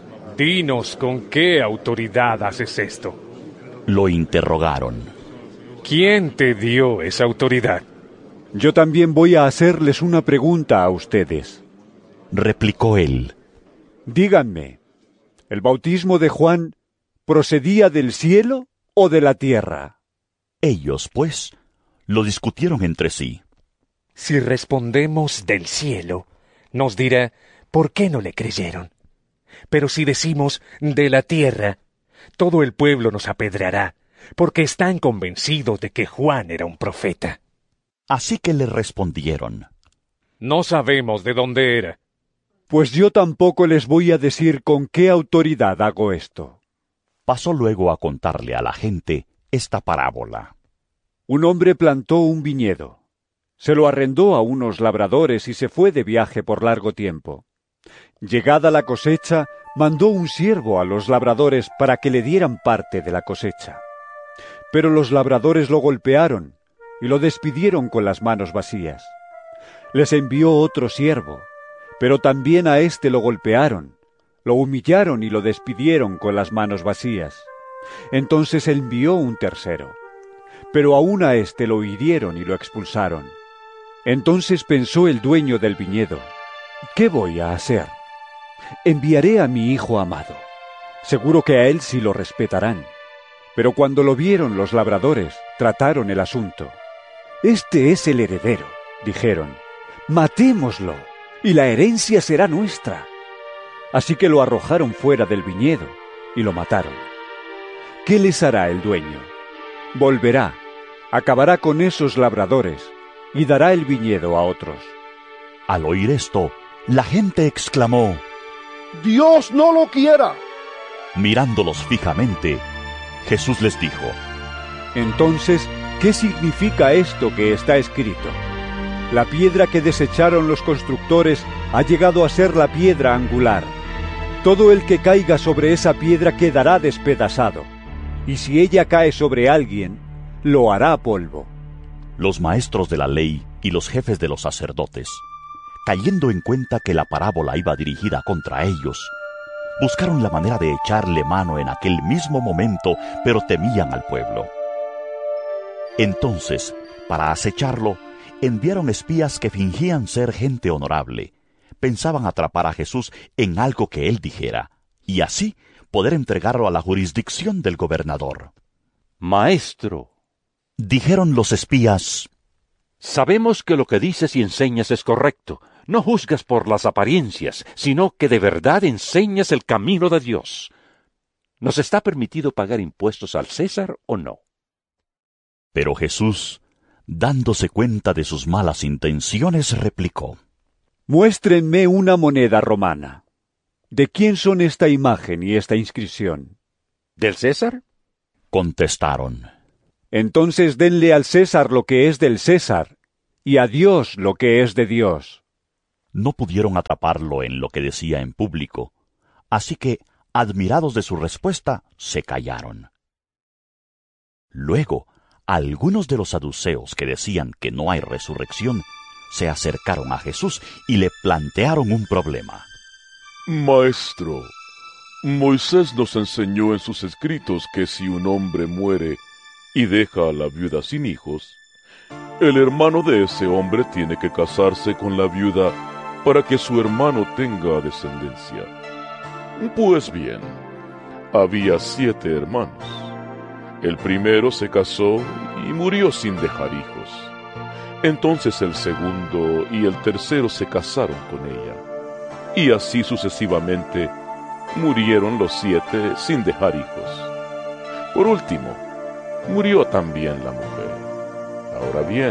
Dinos con qué autoridad haces esto. Lo interrogaron. ¿Quién te dio esa autoridad? Yo también voy a hacerles una pregunta a ustedes. Replicó él. Díganme, ¿el bautismo de Juan procedía del cielo o de la tierra? Ellos, pues, lo discutieron entre sí. Si respondemos del cielo, nos dirá por qué no le creyeron. Pero si decimos de la tierra, todo el pueblo nos apedreará, porque están convencidos de que Juan era un profeta. Así que le respondieron: No sabemos de dónde era. Pues yo tampoco les voy a decir con qué autoridad hago esto. Pasó luego a contarle a la gente esta parábola. Un hombre plantó un viñedo. Se lo arrendó a unos labradores y se fue de viaje por largo tiempo. Llegada la cosecha, mandó un siervo a los labradores para que le dieran parte de la cosecha. Pero los labradores lo golpearon y lo despidieron con las manos vacías. Les envió otro siervo, pero también a éste lo golpearon, lo humillaron y lo despidieron con las manos vacías. Entonces envió un tercero, pero aún a éste lo hirieron y lo expulsaron. Entonces pensó el dueño del viñedo: ¿qué voy a hacer? Enviaré a mi hijo amado. Seguro que a él sí lo respetarán. Pero cuando lo vieron los labradores, trataron el asunto. Este es el heredero, dijeron. Matémoslo, y la herencia será nuestra. Así que lo arrojaron fuera del viñedo y lo mataron. ¿Qué les hará el dueño? Volverá, acabará con esos labradores y dará el viñedo a otros. Al oír esto, la gente exclamó: ¡Dios no lo quiera! Mirándolos fijamente, Jesús les dijo: Entonces, ¿qué significa esto que está escrito? La piedra que desecharon los constructores ha llegado a ser la piedra angular. Todo el que caiga sobre esa piedra quedará despedazado, y si ella cae sobre alguien, lo hará polvo. Los maestros de la ley y los jefes de los sacerdotes, cayendo en cuenta que la parábola iba dirigida contra ellos, buscaron la manera de echarle mano en aquel mismo momento, pero temían al pueblo. Entonces, para acecharlo, enviaron espías que fingían ser gente honorable. Pensaban atrapar a Jesús en algo que él dijera, y así poder entregarlo a la jurisdicción del gobernador. Maestro, dijeron los espías, sabemos que lo que dices y enseñas es correcto. No juzgas por las apariencias, sino que de verdad enseñas el camino de Dios. ¿Nos está permitido pagar impuestos al César o no? Pero Jesús, dándose cuenta de sus malas intenciones, replicó: Muéstrenme una moneda romana. ¿de quién son esta imagen y esta inscripción? ¿Del César? Contestaron. Entonces denle al César lo que es del César, y a Dios lo que es de Dios. No pudieron atraparlo en lo que decía en público, así que, admirados de su respuesta, se callaron. Luego, algunos de los saduceos que decían que no hay resurrección, se acercaron a Jesús y le plantearon un problema. Maestro, Moisés nos enseñó en sus escritos que si un hombre muere y deja a la viuda sin hijos, el hermano de ese hombre tiene que casarse con la viuda para que su hermano tenga descendencia. Pues bien, había siete hermanos. El primero se casó y murió sin dejar hijos. Entonces el segundo y el tercero se casaron con ella. Y así sucesivamente murieron los siete sin dejar hijos. Por último, murió también la mujer. Ahora bien,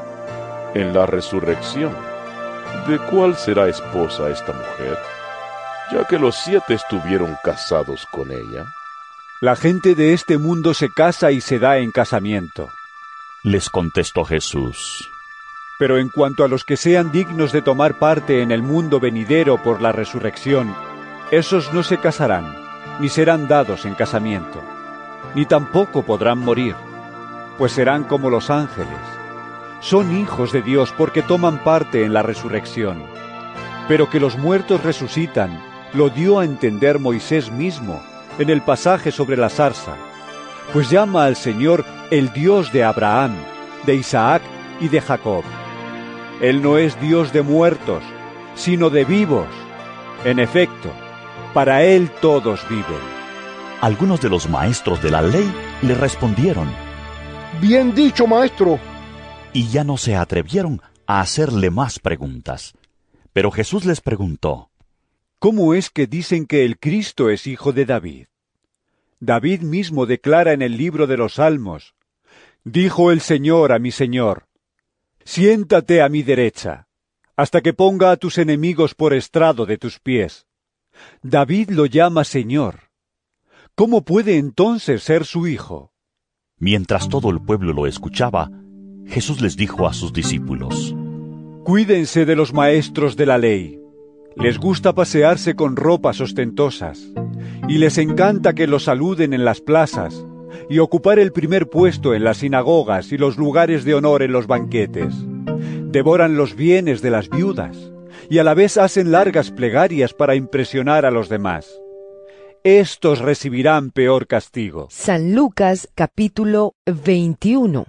en la resurrección, ¿de cuál será esposa esta mujer? Ya que los siete estuvieron casados con ella. La gente de este mundo se casa y se da en casamiento. Les contestó Jesús. Pero en cuanto a los que sean dignos de tomar parte en el mundo venidero por la resurrección, esos no se casarán, ni serán dados en casamiento, ni tampoco podrán morir, pues serán como los ángeles. Son hijos de Dios porque toman parte en la resurrección. Pero que los muertos resucitan, lo dio a entender Moisés mismo en el pasaje sobre la zarza, pues llama al Señor el Dios de Abraham, de Isaac y de Jacob. Él no es Dios de muertos, sino de vivos. En efecto, para Él todos viven. Algunos de los maestros de la ley le respondieron. Bien dicho, maestro. Y ya no se atrevieron a hacerle más preguntas. Pero Jesús les preguntó. ¿Cómo es que dicen que el Cristo es hijo de David? David mismo declara en el libro de los Salmos, dijo el Señor a mi Señor, siéntate a mi derecha, hasta que ponga a tus enemigos por estrado de tus pies. David lo llama Señor. ¿Cómo puede entonces ser su hijo? Mientras todo el pueblo lo escuchaba, Jesús les dijo a sus discípulos, cuídense de los maestros de la ley. Les gusta pasearse con ropas ostentosas, y les encanta que los saluden en las plazas, y ocupar el primer puesto en las sinagogas y los lugares de honor en los banquetes. Devoran los bienes de las viudas, y a la vez hacen largas plegarias para impresionar a los demás. Estos recibirán peor castigo. San Lucas capítulo veintiuno.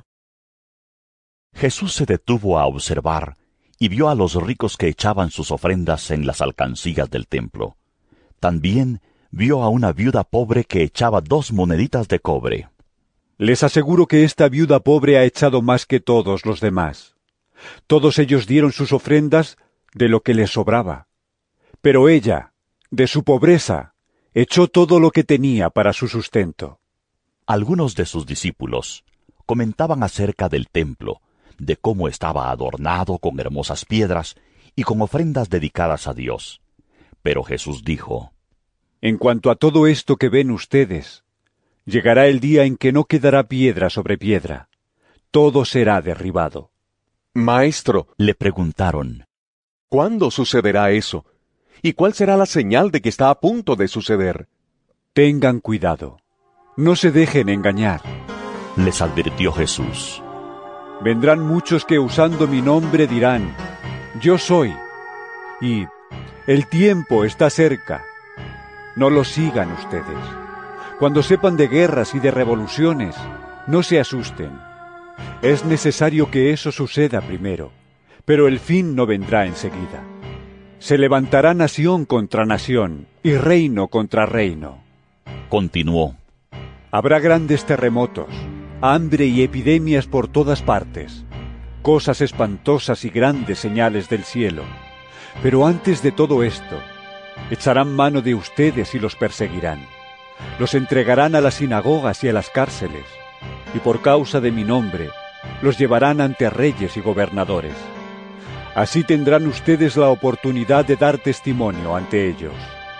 Jesús se detuvo a observar y vio a los ricos que echaban sus ofrendas en las alcancías del templo. También vio a una viuda pobre que echaba dos moneditas de cobre. Les aseguro que esta viuda pobre ha echado más que todos los demás. Todos ellos dieron sus ofrendas de lo que les sobraba. Pero ella, de su pobreza, echó todo lo que tenía para su sustento. Algunos de sus discípulos comentaban acerca del templo, de cómo estaba adornado con hermosas piedras y con ofrendas dedicadas a Dios. Pero Jesús dijo, en cuanto a todo esto que ven ustedes, llegará el día en que no quedará piedra sobre piedra. Todo será derribado. Maestro, le preguntaron, ¿cuándo sucederá eso? ¿Y cuál será la señal de que está a punto de suceder? Tengan cuidado. No se dejen engañar. Les advirtió Jesús. Vendrán muchos que usando mi nombre dirán, yo soy, y el tiempo está cerca. No lo sigan ustedes. Cuando sepan de guerras y de revoluciones, no se asusten. Es necesario que eso suceda primero, pero el fin no vendrá enseguida. Se levantará nación contra nación y reino contra reino. Continuó. Habrá grandes terremotos, hambre y epidemias por todas partes, cosas espantosas y grandes señales del cielo. Pero antes de todo esto, echarán mano de ustedes y los perseguirán. Los entregarán a las sinagogas y a las cárceles, y por causa de mi nombre, los llevarán ante reyes y gobernadores. Así tendrán ustedes la oportunidad de dar testimonio ante ellos.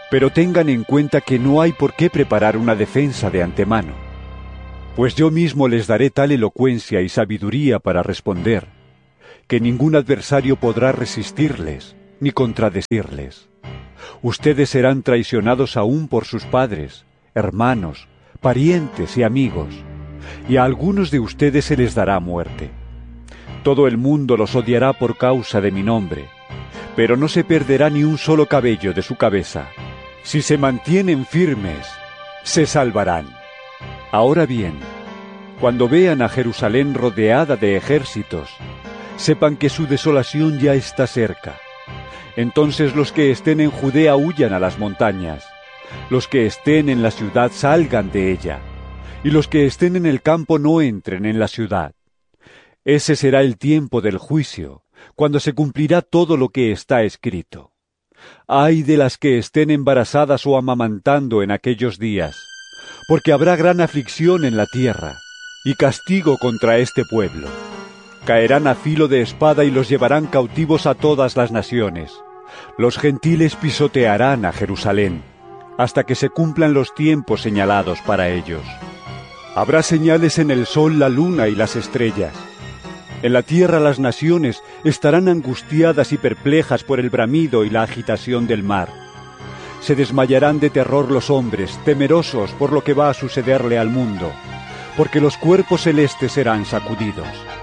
Pero tengan en cuenta que no hay por qué preparar una defensa de antemano, pues yo mismo les daré tal elocuencia y sabiduría para responder, que ningún adversario podrá resistirles ni contradecirles. Ustedes serán traicionados aún por sus padres, hermanos, parientes y amigos, y a algunos de ustedes se les dará muerte. Todo el mundo los odiará por causa de mi nombre, pero no se perderá ni un solo cabello de su cabeza. Si se mantienen firmes, se salvarán. Ahora bien, cuando vean a Jerusalén rodeada de ejércitos, sepan que su desolación ya está cerca. Entonces los que estén en Judea huyan a las montañas, los que estén en la ciudad salgan de ella, y los que estén en el campo no entren en la ciudad. Ese será el tiempo del juicio, cuando se cumplirá todo lo que está escrito. Ay de las que estén embarazadas o amamantando en aquellos días, porque habrá gran aflicción en la tierra, y castigo contra este pueblo. Caerán a filo de espada y los llevarán cautivos a todas las naciones. Los gentiles pisotearán a Jerusalén, hasta que se cumplan los tiempos señalados para ellos. Habrá señales en el sol, la luna y las estrellas. En la tierra las naciones estarán angustiadas y perplejas por el bramido y la agitación del mar. Se desmayarán de terror los hombres, temerosos por lo que va a sucederle al mundo, porque los cuerpos celestes serán sacudidos.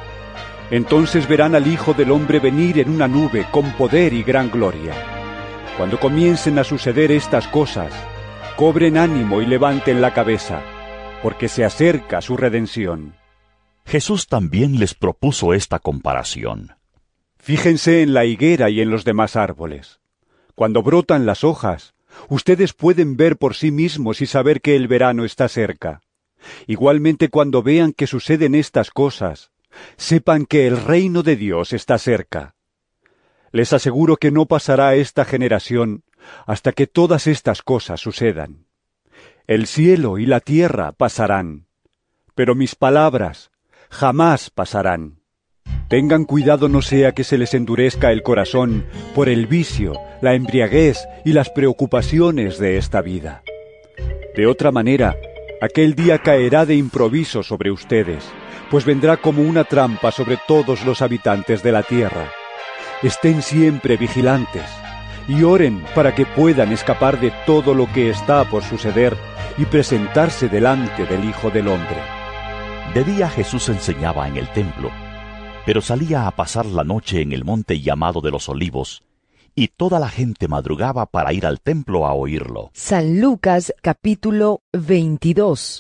Entonces verán al Hijo del Hombre venir en una nube con poder y gran gloria. Cuando comiencen a suceder estas cosas, cobren ánimo y levanten la cabeza, porque se acerca su redención. Jesús también les propuso esta comparación. Fíjense en la higuera y en los demás árboles. Cuando brotan las hojas, ustedes pueden ver por sí mismos y saber que el verano está cerca. Igualmente, cuando vean que suceden estas cosas, sepan que el reino de Dios está cerca. Les aseguro que no pasará esta generación hasta que todas estas cosas sucedan. El cielo y la tierra pasarán, pero mis palabras jamás pasarán. Tengan cuidado no sea que se les endurezca el corazón por el vicio, la embriaguez y las preocupaciones de esta vida. De otra manera, aquel día caerá de improviso sobre ustedes, pues vendrá como una trampa sobre todos los habitantes de la tierra. Estén siempre vigilantes y oren para que puedan escapar de todo lo que está por suceder y presentarse delante del Hijo del Hombre. De día Jesús enseñaba en el templo, pero salía a pasar la noche en el monte llamado de los Olivos, y toda la gente madrugaba para ir al templo a oírlo. San Lucas capítulo veintidós.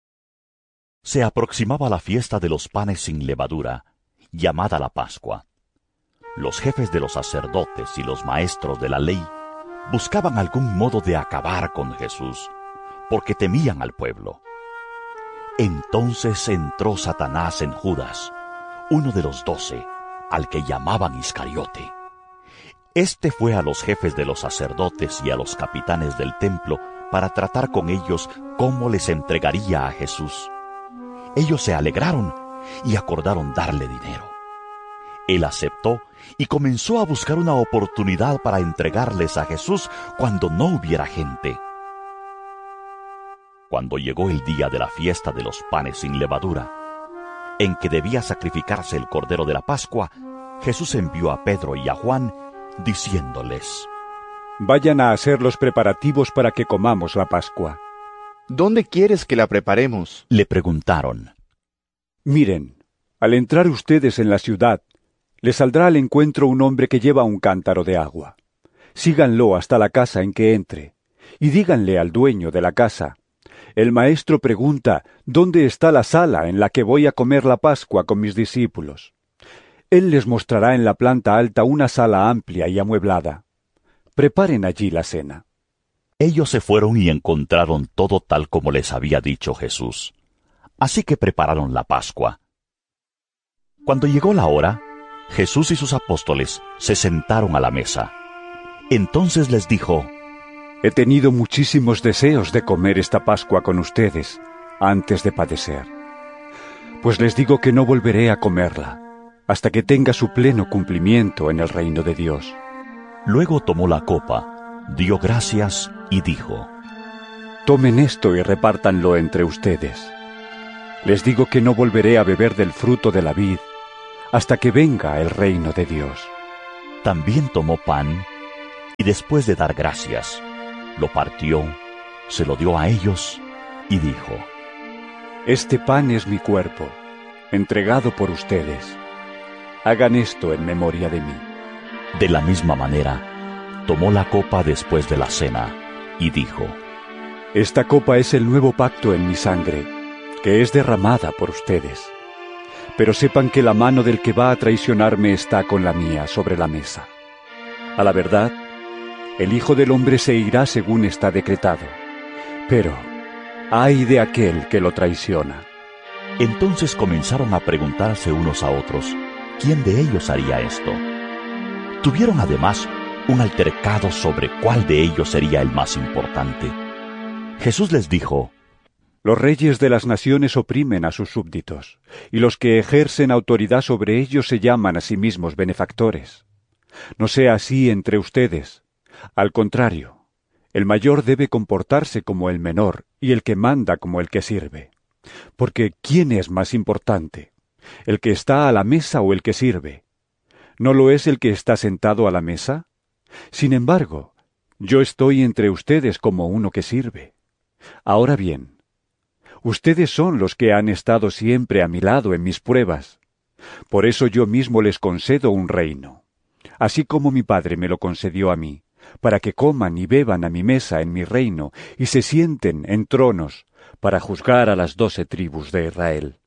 Se aproximaba la fiesta de los panes sin levadura, llamada la Pascua. Los jefes de los sacerdotes y los maestros de la ley buscaban algún modo de acabar con Jesús, porque temían al pueblo. Entonces entró Satanás en Judas, uno de los doce, al que llamaban Iscariote. Este fue a los jefes de los sacerdotes y a los capitanes del templo para tratar con ellos cómo les entregaría a Jesús. Ellos se alegraron y acordaron darle dinero. Él aceptó y comenzó a buscar una oportunidad para entregarles a Jesús cuando no hubiera gente. Cuando llegó el día de la fiesta de los panes sin levadura, en que debía sacrificarse el cordero de la Pascua, Jesús envió a Pedro y a Juan, diciéndoles: Vayan a hacer los preparativos para que comamos la Pascua. ¿Dónde quieres que la preparemos? Le preguntaron. Miren, al entrar ustedes en la ciudad, les saldrá al encuentro un hombre que lleva un cántaro de agua. Síganlo hasta la casa en que entre, y díganle al dueño de la casa: El maestro pregunta, ¿dónde está la sala en la que voy a comer la Pascua con mis discípulos? Él les mostrará en la planta alta una sala amplia y amueblada. Preparen allí la cena. Ellos se fueron y encontraron todo tal como les había dicho Jesús. Así que prepararon la Pascua. Cuando llegó la hora, Jesús y sus apóstoles se sentaron a la mesa. Entonces les dijo: He tenido muchísimos deseos de comer esta Pascua con ustedes antes de padecer. Pues les digo que no volveré a comerla hasta que tenga su pleno cumplimiento en el reino de Dios. Luego tomó la copa, dio gracias y dijo: Tomen esto y repártanlo entre ustedes. Les digo que no volveré a beber del fruto de la vid hasta que venga el reino de Dios. También tomó pan, y después de dar gracias, lo partió, se lo dio a ellos, y dijo: Este pan es mi cuerpo, entregado por ustedes. Hagan esto en memoria de mí. De la misma manera, tomó la copa después de la cena, y dijo: Esta copa es el nuevo pacto en mi sangre, que es derramada por ustedes. Pero sepan que la mano del que va a traicionarme está con la mía sobre la mesa. A la verdad, el Hijo del Hombre se irá según está decretado. Pero, ¡ay de aquel que lo traiciona! Entonces comenzaron a preguntarse unos a otros, ¿quién de ellos haría esto? Tuvieron además un altercado sobre cuál de ellos sería el más importante. Jesús les dijo: Los reyes de las naciones oprimen a sus súbditos, y los que ejercen autoridad sobre ellos se llaman a sí mismos benefactores. No sea así entre ustedes. Al contrario, el mayor debe comportarse como el menor, y el que manda como el que sirve. Porque ¿quién es más importante? ¿El que está a la mesa o el que sirve? ¿No lo es el que está sentado a la mesa? Sin embargo, yo estoy entre ustedes como uno que sirve. Ahora bien, ustedes son los que han estado siempre a mi lado en mis pruebas. Por eso yo mismo les concedo un reino, así como mi Padre me lo concedió a mí, para que coman y beban a mi mesa en mi reino y se sienten en tronos para juzgar a las doce tribus de Israel.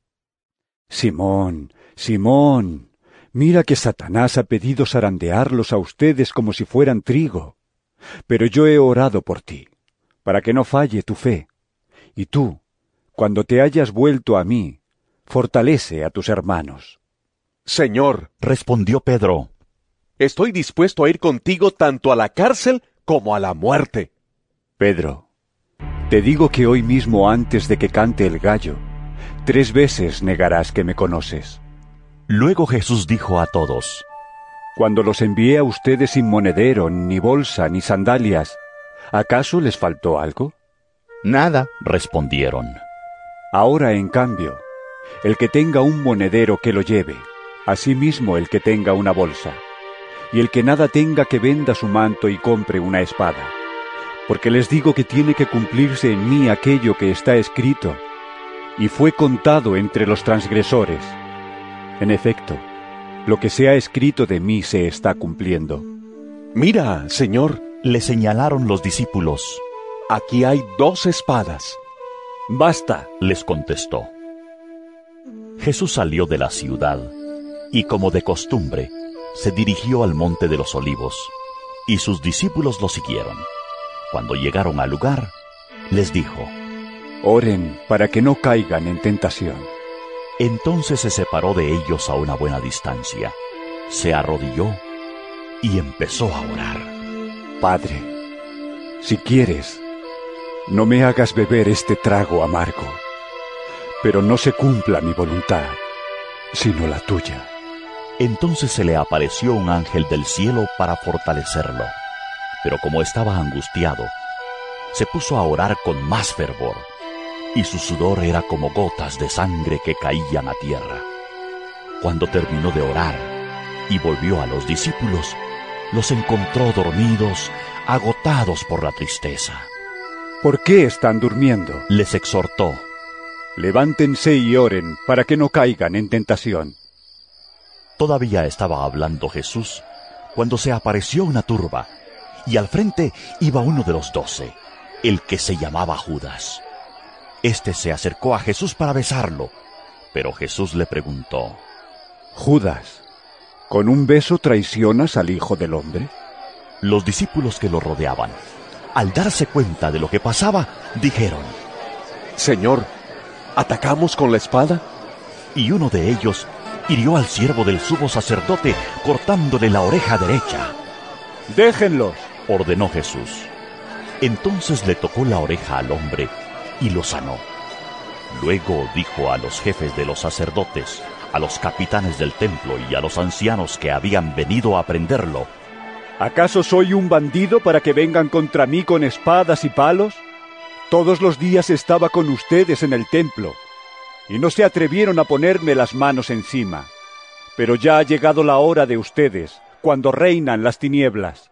Simón, Simón, mira que Satanás ha pedido zarandearlos a ustedes como si fueran trigo, pero yo he orado por ti, para que no falle tu fe, y tú, cuando te hayas vuelto a mí, fortalece a tus hermanos. Señor, respondió Pedro, estoy dispuesto a ir contigo tanto a la cárcel como a la muerte. Pedro, te digo que hoy mismo antes de que cante el gallo, tres veces negarás que me conoces. Luego Jesús dijo a todos: Cuando los envié a ustedes sin monedero, ni bolsa, ni sandalias, ¿acaso les faltó algo? Nada, respondieron. Ahora, en cambio, el que tenga un monedero que lo lleve, asimismo el que tenga una bolsa, y el que nada tenga que venda su manto y compre una espada, porque les digo que tiene que cumplirse en mí aquello que está escrito, y fue contado entre los transgresores. En efecto, lo que se ha escrito de mí se está cumpliendo. Mira, Señor, le señalaron los discípulos. Aquí hay dos espadas. Basta, les contestó. Jesús salió de la ciudad, y como de costumbre, se dirigió al monte de los Olivos, y sus discípulos lo siguieron. Cuando llegaron al lugar, les dijo: Oren para que no caigan en tentación. Entonces se separó de ellos a una buena distancia, se arrodilló y empezó a orar. Padre, si quieres, no me hagas beber este trago amargo, pero no se cumpla mi voluntad, sino la tuya. Entonces se le apareció un ángel del cielo para fortalecerlo, pero como estaba angustiado, se puso a orar con más fervor, y su sudor era como gotas de sangre que caían a tierra. Cuando terminó de orar y volvió a los discípulos, los encontró dormidos, agotados por la tristeza. ¿Por qué están durmiendo?, les exhortó. Levántense y oren para que no caigan en tentación. Todavía estaba hablando Jesús cuando se apareció una turba, y al frente iba uno de los doce, el que se llamaba Judas. Este se acercó a Jesús para besarlo, pero Jesús le preguntó: Judas, ¿con un beso traicionas al Hijo del Hombre? Los discípulos que lo rodeaban, al darse cuenta de lo que pasaba, dijeron: Señor, ¿atacamos con la espada? Y uno de ellos hirió al siervo del sumo sacerdote, cortándole la oreja derecha. ¡Déjenlos!, ordenó Jesús. Entonces le tocó la oreja al hombre y lo sanó. Luego dijo a los jefes de los sacerdotes, a los capitanes del templo y a los ancianos que habían venido a prenderlo: ¿Acaso soy un bandido para que vengan contra mí con espadas y palos? Todos los días estaba con ustedes en el templo, y no se atrevieron a ponerme las manos encima. Pero ya ha llegado la hora de ustedes, cuando reinan las tinieblas.